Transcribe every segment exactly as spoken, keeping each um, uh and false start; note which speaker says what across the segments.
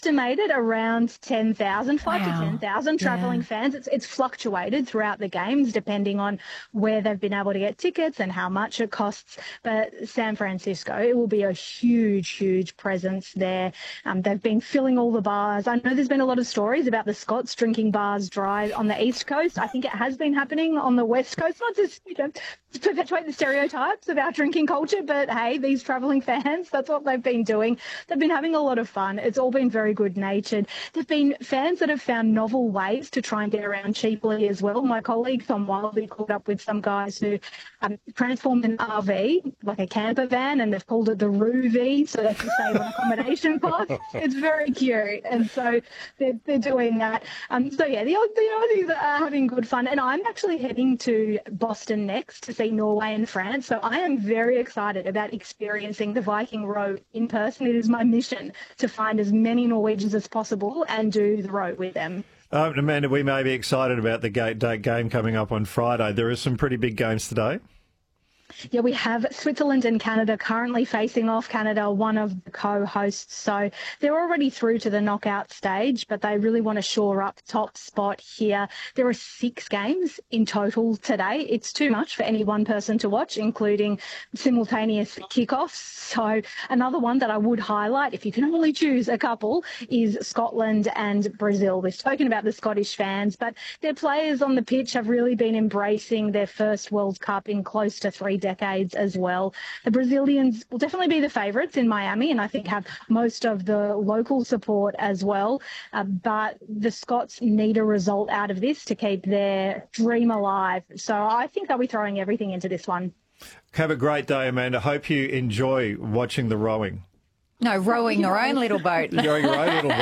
Speaker 1: estimated around ten thousand, five
Speaker 2: Wow.
Speaker 1: to ten thousand travelling
Speaker 2: Yeah.
Speaker 1: fans. It's, it's fluctuated throughout the games depending on where they've been able to get tickets and how much it costs. But San Francisco, it will be a huge, huge presence there. Um, they've been filling all the bars. I know there's been a lot of stories about the Scots drinking bars dry on the East Coast. I think it has been happening on the West Coast, not just, you know, to perpetuate the stereotypes of our drinking culture, but hey, these travelling fans, that's what they've been doing. They've been having a lot of fun. It's all been very good-natured. There've been fans that have found novel ways to try and get around cheaply as well. My colleague Tom Wiley called up with some guys who um, transformed an R V, like a camper van, and they've called it the Roo V, so they can save on accommodation costs. It's very cute, and so they're, they're doing that. Um, so yeah, the, the Aussies are having good fun, and I'm actually heading to Boston next to see Norway and France, so I am very excited about experiencing the Viking Road in person. It is my mission to find as many Norwegians as possible and do the road with them.
Speaker 3: Um, Amanda, we may be excited about the gate day game coming up on Friday. There are some pretty big games today.
Speaker 1: Yeah, we have Switzerland and Canada currently facing off. Canada, one of the co-hosts, so they're already through to the knockout stage, but they really want to shore up top spot here. There are six games in total today. It's too much for any one person to watch, including simultaneous kickoffs. So another one that I would highlight, if you can only choose a couple, is Scotland and Brazil. We've spoken about the Scottish fans, but their players on the pitch have really been embracing their first World Cup in close to three decades as well. The Brazilians will definitely be the favourites in Miami, and I think have most of the local support as well. Uh, but the Scots need a result out of this to keep their dream alive. So I think they'll be throwing everything into this one.
Speaker 3: Have a great day, Amanda. Hope you enjoy watching the rowing.
Speaker 2: No, rowing your own little boat.
Speaker 3: Going your own little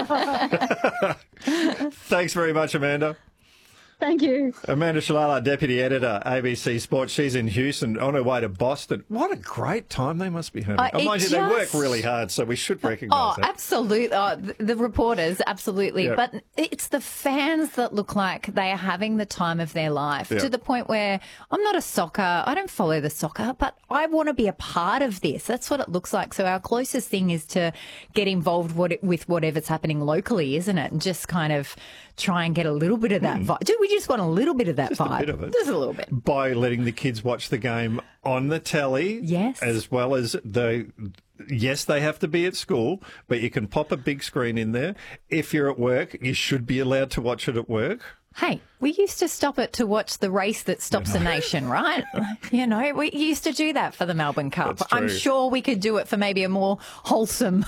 Speaker 3: boat. Thanks very much, Amanda.
Speaker 1: Thank you.
Speaker 3: Amanda Shalala, Deputy Editor, A B C Sports. She's in Houston on her way to Boston. What a great time they must be having.
Speaker 2: Uh,
Speaker 3: oh, mind you,
Speaker 2: just...
Speaker 3: they work really hard, so we should recognise
Speaker 2: oh,
Speaker 3: that.
Speaker 2: absolutely. Oh, the, the reporters, absolutely.
Speaker 3: Yep.
Speaker 2: But it's the fans that look like they are having the time of their life,
Speaker 3: Yep.
Speaker 2: to the point where I'm not a soccer, I don't follow the soccer, but I want to be a part of this. That's what it looks like. So our closest thing is to get involved what, with whatever's happening locally, isn't it? And just kind of try and get a little bit of that vibe. Do we just want a little bit of that
Speaker 3: Just
Speaker 2: vibe?
Speaker 3: a bit of it.
Speaker 2: Just a little bit.
Speaker 3: By letting the kids watch the game on the telly.
Speaker 2: Yes.
Speaker 3: As well as the... Yes, they have to be at school, but you can pop a big screen in there. If you're at work, you should be allowed to watch it at work.
Speaker 2: Hey, we used to stop it to watch the race that stops a nation, right? You know, we used to do that for the Melbourne Cup.
Speaker 3: That's true.
Speaker 2: I'm sure we could do it for maybe a more wholesome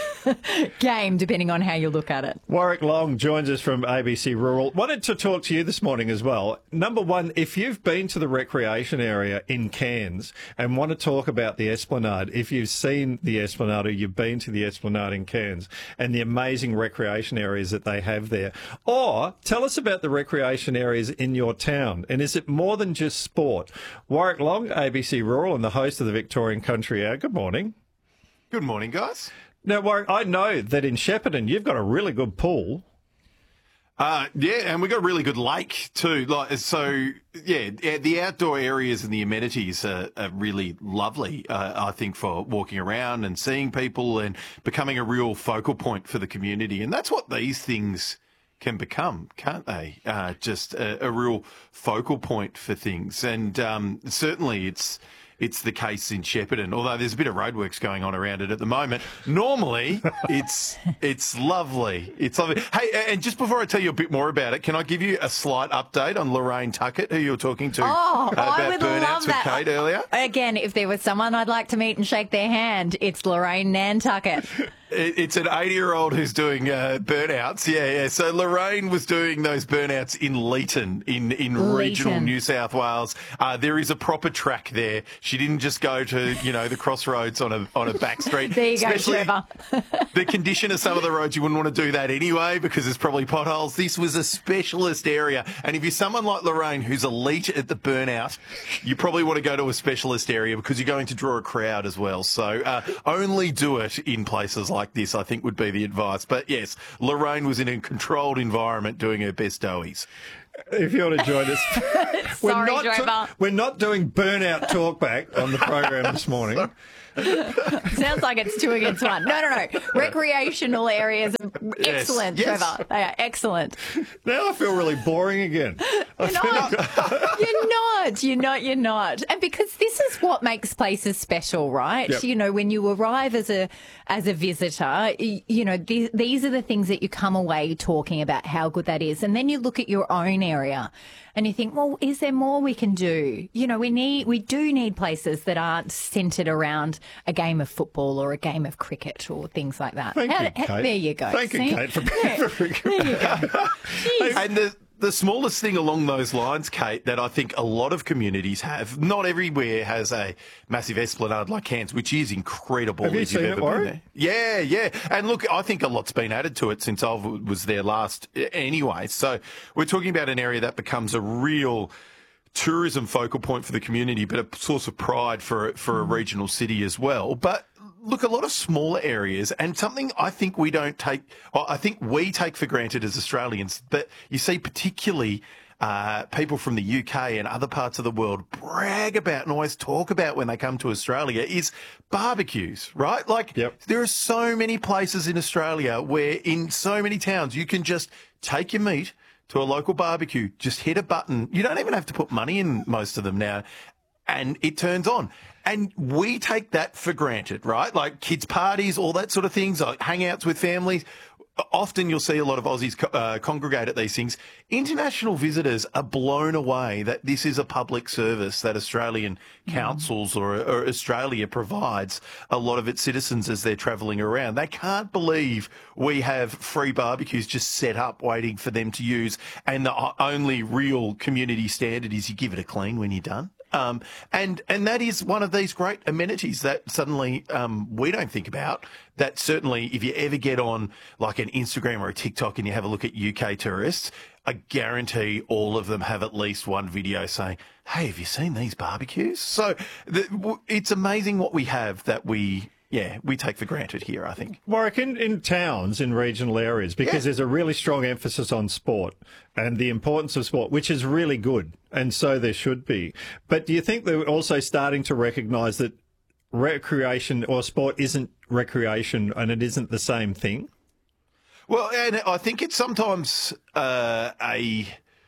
Speaker 2: game, depending on how you look at it.
Speaker 3: Warwick Long joins us from A B C Rural. Wanted to talk to you this morning as well. Number one, if you've been to the recreation area in Cairns and want to talk about the Esplanade, if you've seen the Esplanade or you've been to the Esplanade in Cairns and the amazing recreation areas that they have there, or tell us about the recreation areas in your town. And is it more than just sport? Warwick Long, A B C Rural, and the host of the Victorian Country Hour. Good morning.
Speaker 4: Good morning, guys.
Speaker 3: Now, Warwick, I know that in Shepparton you've got a really good pool.
Speaker 4: Uh, yeah, and we've got a really good lake too. Like, so, yeah, the outdoor areas and the amenities are, are really lovely, uh, I think, for walking around and seeing people and becoming a real focal point for the community. And that's what these things can become, can't they? Uh, just a, a real focal point for things. And um, certainly it's... It's the case in Shepparton, although there's a bit of roadworks going on around it at the moment. Normally, it's it's lovely. It's lovely. Hey, and just before I tell you a bit more about it, can I give you a slight update on Lorraine Tuckett, who you were talking to
Speaker 2: Oh,
Speaker 4: uh, about
Speaker 2: I would
Speaker 4: burnouts
Speaker 2: love
Speaker 4: with
Speaker 2: that.
Speaker 4: Kate earlier?
Speaker 2: Again, if there was someone I'd like to meet and shake their hand, it's Lorraine Nantucket.
Speaker 4: It's an eighty-year-old who's doing uh, burnouts. Yeah, yeah. So Lorraine was doing those burnouts in Leeton, in, in
Speaker 2: Leeton.
Speaker 4: regional New South Wales. Uh, there is a proper track there. She didn't just go to, you know, the crossroads on a on a back street.
Speaker 2: There you go,
Speaker 4: Especially
Speaker 2: Trevor.
Speaker 4: the condition of some of the roads, you wouldn't want to do that anyway because there's probably potholes. This was a specialist area. And if you're someone like Lorraine who's elite at the burnout, you probably want to go to a specialist area because you're going to draw a crowd as well. So uh, only do it in places like this, I think, would be the advice. But yes, Lorraine was in a controlled environment doing her best doughies.
Speaker 3: If you want to join us, we're
Speaker 2: Sorry,
Speaker 3: not
Speaker 2: Trevor.
Speaker 3: ta- we're not doing burnout talkback on the program this morning.
Speaker 2: Sounds like it's two against one. No, no, no. Recreational areas are excellent,
Speaker 4: Yes.
Speaker 2: Trevor. They are excellent.
Speaker 3: Now I feel really boring again. I
Speaker 2: You're not. You're not. You're not. You're not. And because this is what makes places special, right?
Speaker 3: Yep.
Speaker 2: You know, when you arrive as a as a visitor, y- you know, th- these are the things that you come away talking about how good that is, and then you look at your own area. And you think, well, is there more we can do? You know, we need, we do need places that aren't centred around a game of football or a game of cricket or things like that.
Speaker 3: Thank
Speaker 2: How-
Speaker 3: you,
Speaker 2: how-
Speaker 3: Kate.
Speaker 2: There you go.
Speaker 3: Thank
Speaker 2: See?
Speaker 3: you, Kate, for being
Speaker 2: Yeah.
Speaker 3: very
Speaker 2: There you go. Jeez.
Speaker 4: And the, the smallest thing along those lines, Kate, that I think a lot of communities have, not everywhere has a massive esplanade like Cairns, which is incredible.
Speaker 3: Have you
Speaker 4: if you've
Speaker 3: seen
Speaker 4: ever
Speaker 3: it,
Speaker 4: been
Speaker 3: Warren?
Speaker 4: there. Yeah, yeah. And look, I think a lot's been added to it since I was there last anyway. So we're talking about an area that becomes a real tourism focal point for the community, but a source of pride for, for a regional city as well. But look, a lot of smaller areas, and something I think we don't take, well, I think we take for granted as Australians, but you see particularly uh, people from the U K and other parts of the world brag about and always talk about when they come to Australia is barbecues, right? Like
Speaker 3: Yep.
Speaker 4: there are so many places in Australia where in so many towns you can just take your meat to a local barbecue, just hit a button. You don't even have to put money in most of them now, and it turns on. And we take that for granted, right? Like kids' parties, all that sort of things, like hangouts with families. Often you'll see a lot of Aussies uh, congregate at these things. International visitors are blown away that this is a public service that Australian councils or, or Australia provides a lot of its citizens as they're travelling around. They can't believe we have free barbecues just set up waiting for them to use, and the only real community standard is you give it a clean when you're done. Um, and and that is one of these great amenities that suddenly um, we don't think about. That certainly, if you ever get on like an Instagram or a TikTok and you have a look at U K tourists, I guarantee all of them have at least one video saying, "Hey, have you seen these barbecues?" So the, it's amazing what we have that we. Yeah, we take for granted here, I think.
Speaker 3: Warwick, in, in towns, in regional areas, because
Speaker 4: Yeah.
Speaker 3: there's a really strong emphasis on sport and the importance of sport, which is really good, and so there should be. But do you think they're also starting to recognise that recreation or sport isn't recreation and it isn't the same thing?
Speaker 4: Well, and I think it's sometimes uh, a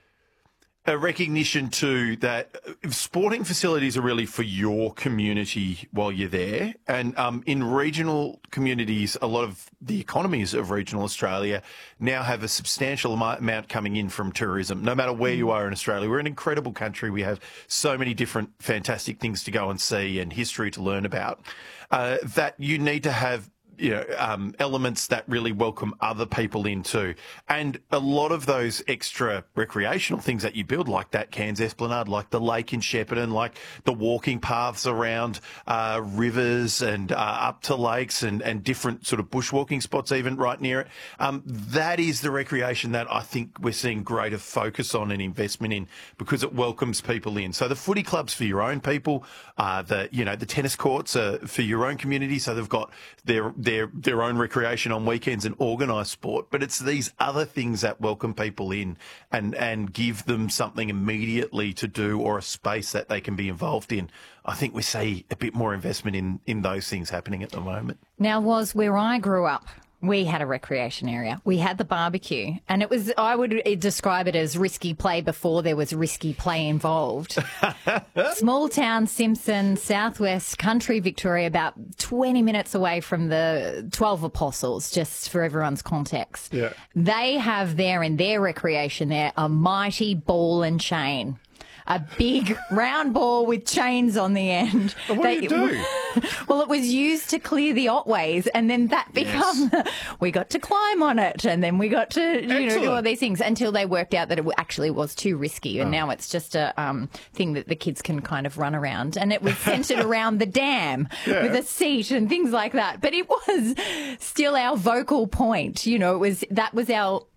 Speaker 4: a recognition too that sporting facilities are really for your community while you're there. And um, in regional communities, a lot of the economies of regional Australia now have a substantial amount coming in from tourism. No matter where you are in Australia, we're an incredible country. We have so many different fantastic things to go and see and history to learn about uh, that you need to have you know, um, elements that really welcome other people in too. And a lot of those extra recreational things that you build, like that Cairns Esplanade, like the lake in Shepparton, like the walking paths around uh, rivers and uh, up to lakes and, and different sort of bushwalking spots even right near it. Um, that is the recreation that I think we're seeing greater focus on and investment in because it welcomes people in. So the footy clubs for your own people, uh, the, you know, the tennis courts are for your own community. So they've got their their their own recreation on weekends and organised sport, but it's these other things that welcome people in and and give them something immediately to do or a space that they can be involved in. I think we see a bit more investment in in those things happening at the moment.
Speaker 2: Now, was where I grew up, we had a recreation area. We had the barbecue, and it was, I would describe it as risky play before there was risky play involved. Small town, Simpson, southwest country Victoria, about twenty minutes away from the twelve Apostles, just for everyone's context.
Speaker 3: Yeah.
Speaker 2: They have there in their recreation there a mighty ball and chain. A big round ball with chains on the end.
Speaker 3: What do you do?
Speaker 2: Well, it was used to clear the Otways, and then that become we got to climb on it, and then we got to you know do all
Speaker 3: Excellent.
Speaker 2: these things until they worked out that it actually was too risky, and now it's just a um, thing that the kids can kind of run around. And it was centred around the dam
Speaker 3: Yeah.
Speaker 2: with a seat and things like that. But it was still our vocal point. You know, it was that was our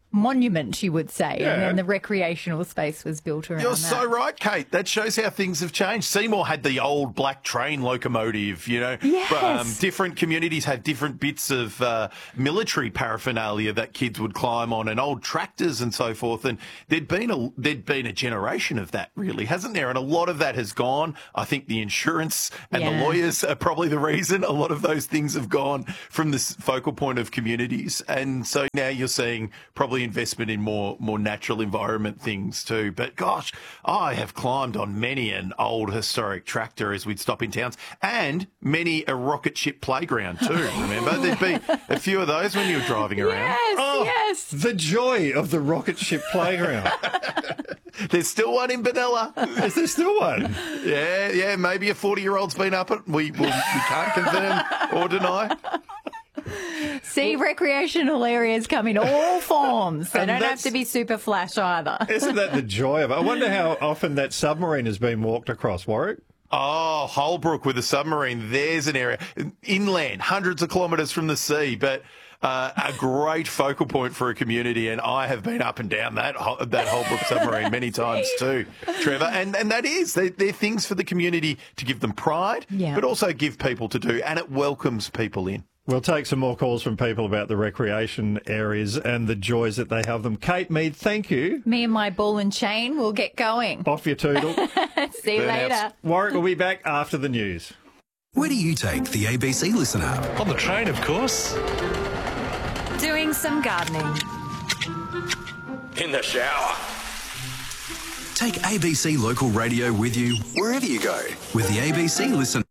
Speaker 2: monument, you would say,
Speaker 3: Yeah.
Speaker 2: and then the recreational space was built around
Speaker 4: You're
Speaker 2: that.
Speaker 4: so right, Kate. That shows how things have changed. Seymour had the old black train locomotive, you know.
Speaker 2: Yes.
Speaker 4: Um, different communities had different bits of uh, military paraphernalia that kids would climb on, and old tractors and so forth. And there'd been a there'd been a generation of that, really, hasn't there? And a lot of that has gone. I think the insurance and
Speaker 2: Yeah.
Speaker 4: the lawyers are probably the reason. A lot of those things have gone from this focal point of communities, and so now you're seeing probably investment in more more natural environment things too. But gosh, I have climbed on many an old historic tractor as we'd stop in towns, and many a rocket ship playground too. Remember, there'd be a few of those when you were driving around.
Speaker 2: Yes,
Speaker 3: Oh,
Speaker 2: yes.
Speaker 3: the joy of the rocket ship playground.
Speaker 4: There's still one in Benalla.
Speaker 3: Is there still one?
Speaker 4: Yeah, yeah. Maybe a forty-year-old's been up it. We we, we can't confirm or deny.
Speaker 2: See, recreational areas come in all forms. They
Speaker 3: And
Speaker 2: don't have
Speaker 3: that's-
Speaker 2: to be super flash either.
Speaker 3: Isn't that the joy of it? I wonder how often that submarine has been walked across, Warwick.
Speaker 4: Oh, Holbrook with a submarine. There's an area inland, hundreds of kilometres from the sea, but uh, a great focal point for a community. And I have been up and down that Hol- that Holbrook submarine many times too, Trevor. And and that is they're, they're things for the community to give them pride,
Speaker 2: Yeah.
Speaker 4: but also give people to do, and it welcomes people in.
Speaker 3: We'll take some more calls from people about the recreation areas and the joys that they have them. Kate Mead, thank you.
Speaker 2: Me and my ball and chain will get going.
Speaker 3: Off your toodle.
Speaker 2: See you
Speaker 4: Burnouts.
Speaker 2: later.
Speaker 3: Warwick will be back after the news.
Speaker 5: Where do you take the A B C Listen app?
Speaker 6: On the train, of course.
Speaker 2: Doing some gardening.
Speaker 6: In the shower.
Speaker 5: Take A B C Local Radio with you wherever you go with the A B C Listen.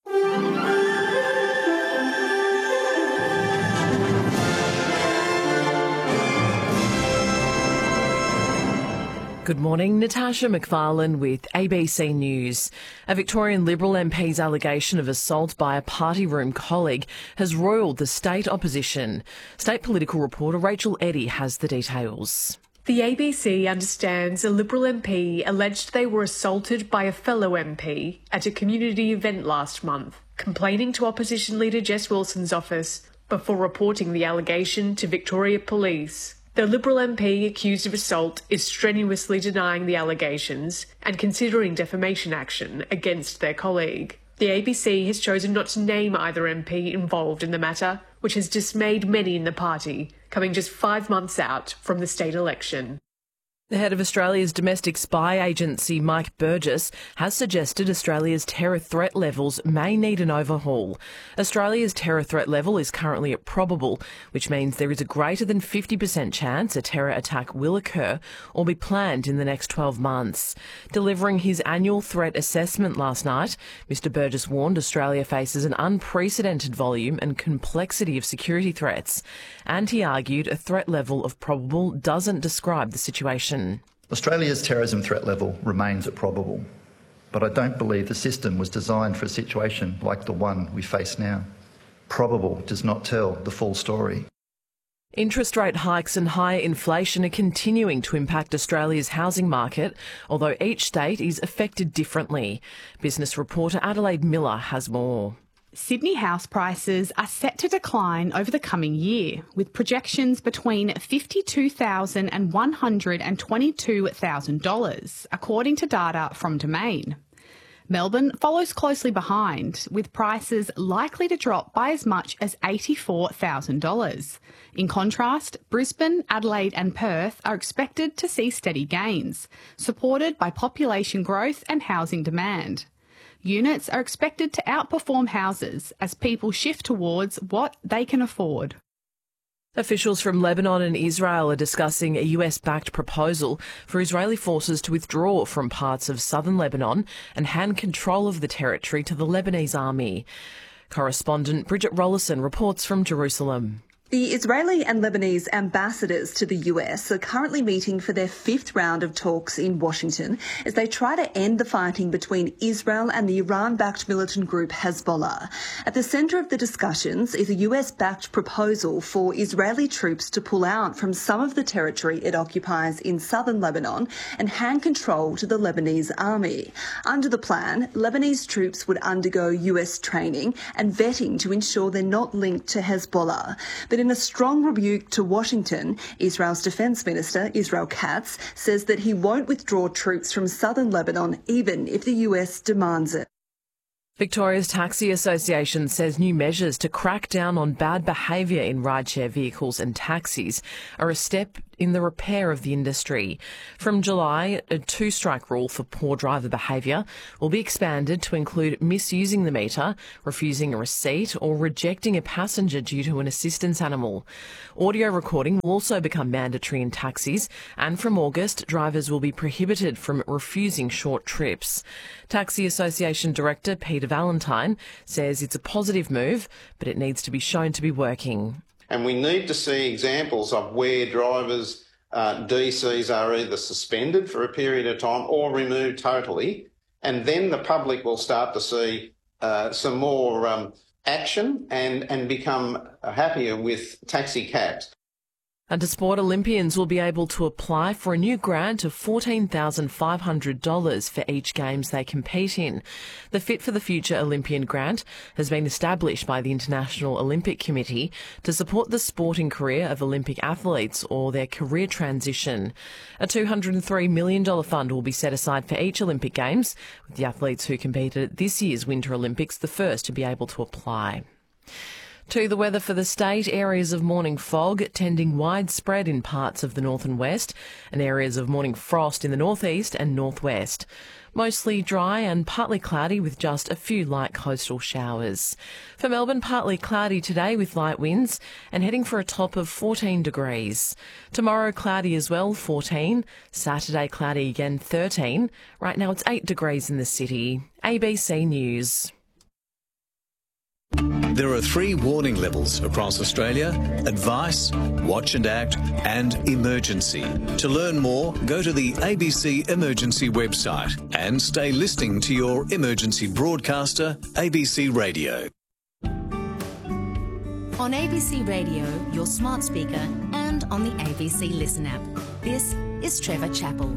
Speaker 7: Good morning, Natasha McFarlane with A B C News. A Victorian Liberal M P's allegation of assault by a party room colleague has roiled the state opposition. State political reporter Rachel Eddy has the details.
Speaker 8: The A B C understands a Liberal M P alleged they were assaulted by a fellow M P at a community event last month, complaining to opposition leader Jess Wilson's office before reporting the allegation to Victoria Police. The Liberal M P accused of assault is strenuously denying the allegations and considering defamation action against their colleague. The A B C has chosen not to name either M P involved in the matter, which has dismayed many in the party, coming just five months out from the state election.
Speaker 7: The head of Australia's domestic spy agency, Mike Burgess, has suggested Australia's terror threat levels may need an overhaul. Australia's terror threat level is currently at probable, which means there is a greater than fifty percent chance a terror attack will occur or be planned in the next twelve months. Delivering his annual threat assessment last night, Mr Burgess warned Australia faces an unprecedented volume and complexity of security threats, and he argued a threat level of probable doesn't describe the situation.
Speaker 9: Australia's terrorism threat level remains at probable, but I don't believe the system was designed for a situation like the one we face now. Probable does not tell the full story.
Speaker 7: Interest rate hikes and higher inflation are continuing to impact Australia's housing market, although each state is affected differently. Business reporter Adelaide Miller has more.
Speaker 10: Sydney house prices are set to decline over the coming year, with projections between fifty-two thousand dollars and one hundred twenty-two thousand dollars, according to data from Domain. Melbourne follows closely behind, with prices likely to drop by as much as eighty-four thousand dollars. In contrast, Brisbane, Adelaide and Perth are expected to see steady gains, supported by population growth and housing demand. Units are expected to outperform houses as people shift towards what they can afford.
Speaker 7: Officials from Lebanon and Israel are discussing a U S-backed proposal for Israeli forces to withdraw from parts of southern Lebanon and hand control of the territory to the Lebanese army. Correspondent Bridget Rollison reports from Jerusalem.
Speaker 11: The Israeli and Lebanese ambassadors to the U S are currently meeting for their fifth round of talks in Washington as they try to end the fighting between Israel and the Iran-backed militant group Hezbollah. At the centre of the discussions is a U S-backed proposal for Israeli troops to pull out from some of the territory it occupies in southern Lebanon and hand control to the Lebanese army. Under the plan, Lebanese troops would undergo U S training and vetting to ensure they're not linked to Hezbollah. But But in a strong rebuke to Washington, Israel's Defence Minister, Israel Katz, says that he won't withdraw troops from southern Lebanon even if the U S demands it.
Speaker 7: Victoria's Taxi Association says new measures to crack down on bad behaviour in rideshare vehicles and taxis are a step in the repair of the industry. From July, a two-strike rule for poor driver behaviour will be expanded to include misusing the meter, refusing a receipt or rejecting a passenger due to an assistance animal. Audio recording will also become mandatory in taxis, and from August, drivers will be prohibited from refusing short trips. Taxi Association Director Peter Valentine says it's a positive move, but it needs to be shown to be working.
Speaker 6: And we need to see examples of where drivers' uh, D Cs are either suspended for a period of time or removed totally, and then the public will start to see uh, some more um, action and, and become happier with taxi cabs.
Speaker 7: And to sport, Olympians will be able to apply for a new grant of fourteen thousand five hundred dollars for each Games they compete in. The Fit for the Future Olympian grant has been established by the International Olympic Committee to support the sporting career of Olympic athletes or their career transition. A two hundred three million dollars fund will be set aside for each Olympic Games, with the athletes who competed at this year's Winter Olympics the first to be able to apply. To the weather for the state, areas of morning fog tending widespread in parts of the north and west, and areas of morning frost in the northeast and northwest. Mostly dry and partly cloudy with just a few light coastal showers. For Melbourne, partly cloudy today with light winds and heading for a top of fourteen degrees. Tomorrow, cloudy as well, fourteen. Saturday, cloudy again, thirteen. Right now, it's eight degrees in the city. A B C News.
Speaker 12: There are three warning levels across Australia: advice, watch and act, and emergency. To learn more, go to the A B C Emergency website and stay listening to your emergency broadcaster, A B C Radio.
Speaker 13: On A B C Radio, your smart speaker, and on the A B C Listen app. This is Trevor Chappell.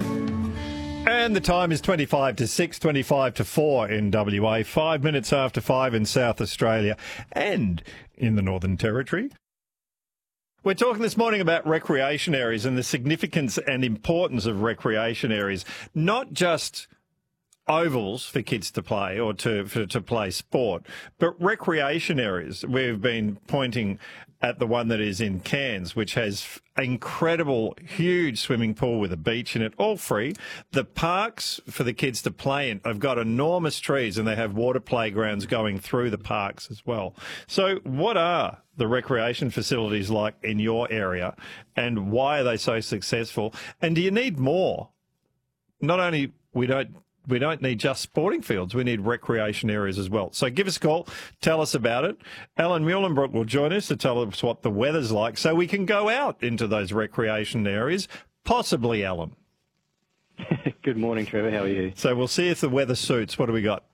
Speaker 3: And the time is twenty-five to six, twenty-five to four in W A, five minutes after five in South Australia and in the Northern Territory. We're talking this morning about recreation areas and the significance and importance of recreation areas, not just ovals for kids to play or to for, to play sport, but recreation areas. We've been pointing at the one that is in Cairns, which has incredible, huge swimming pool with a beach in it, all free. The parks for the kids to play in have got enormous trees, and they have water playgrounds going through the parks as well. So what are the recreation facilities like in your area, and why are they so successful? And do you need more? Not only we don't We don't need just sporting fields. We need recreation areas as well. So give us a call. Tell us about it. Alan Muhlenbrook will join us to tell us what the weather's like so we can go out into those recreation areas. Possibly, Alan.
Speaker 14: Good morning, Trevor. How are you?
Speaker 3: So we'll see if the weather suits. What do we got?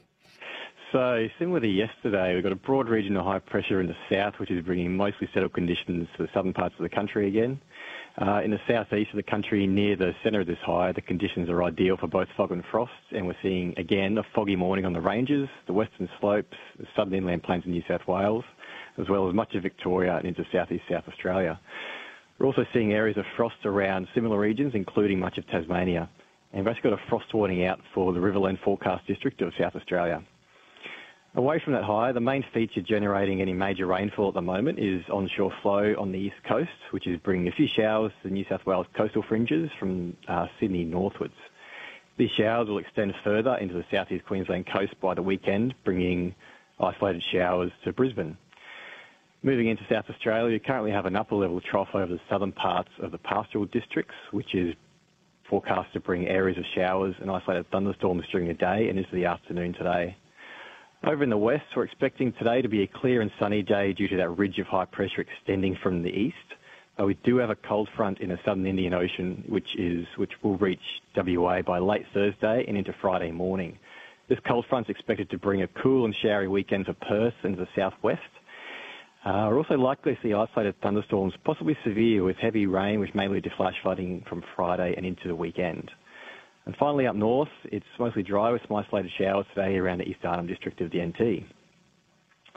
Speaker 14: So similar to yesterday, we've got a broad region of high pressure in the south, which is bringing mostly settled conditions to the southern parts of the country again. Uh, in the southeast of the country, near the centre of this high, the conditions are ideal for both fog and frost, and we're seeing, again, a foggy morning on the ranges, the western slopes, the southern inland plains of New South Wales, as well as much of Victoria and into southeast South Australia. We're also seeing areas of frost around similar regions, including much of Tasmania. And we've actually got a frost warning out for the Riverland Forecast District of South Australia. Away from that high, the main feature generating any major rainfall at the moment is onshore flow on the east coast, which is bringing a few showers to the New South Wales coastal fringes from uh, Sydney northwards. These showers will extend further into the southeast Queensland coast by the weekend, bringing isolated showers to Brisbane. Moving into South Australia, you currently have an upper level trough over the southern parts of the pastoral districts, which is forecast to bring areas of showers and isolated thunderstorms during the day and into the afternoon today. Over in the west, we're expecting today to be a clear and sunny day due to that ridge of high pressure extending from the east. Uh, we do have a cold front in the southern Indian Ocean, which is which will reach W A by late Thursday and into Friday morning. This cold front is expected to bring a cool and showery weekend for Perth and the southwest. Uh, we're also likely to see isolated thunderstorms, possibly severe, with heavy rain, which may lead to flash flooding from Friday and into the weekend. And finally, up north, it's mostly dry with some isolated showers today around the East Arnhem district of the N T.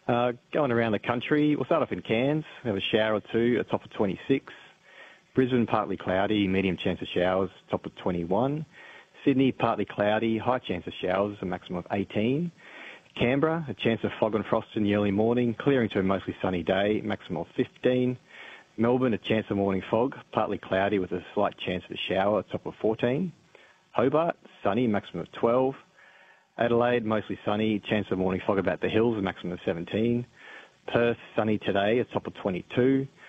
Speaker 14: Uh, going around the country, we'll start off in Cairns. We have a shower or two, a top of twenty-six. Brisbane, partly cloudy, medium chance of showers, top of twenty-one. Sydney, partly cloudy, high chance of showers, a maximum of eighteen. Canberra, a chance of fog and frost in the early morning, clearing to a mostly sunny day, maximum of fifteen. Melbourne, a chance of morning fog, partly cloudy with a slight chance of a shower, a top of fourteen. Hobart, sunny, maximum of twelve. Adelaide, mostly sunny, chance of morning fog about the hills, a maximum of seventeen. Perth, sunny today, a top of twenty-two.